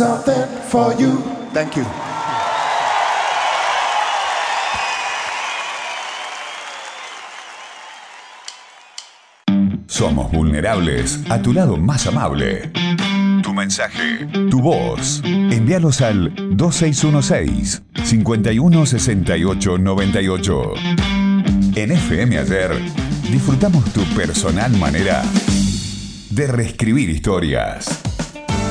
something for you. Thank you. Somos vulnerables a tu lado más amable. Tu mensaje, tu voz. Envíalos al 2616-516898. En FM Ayer disfrutamos tu personal manera de reescribir historias.